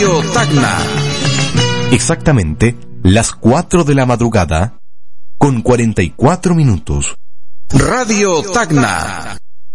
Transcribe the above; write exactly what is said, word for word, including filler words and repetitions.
Radio Tacna. Exactamente las cuatro de la madrugada con cuarenta y cuatro minutos. Radio Tacna.